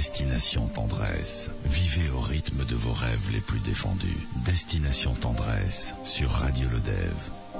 Destination Tendresse. Vivez au rythme de vos rêves les plus défendus. Destination Tendresse sur Radio Le Dev.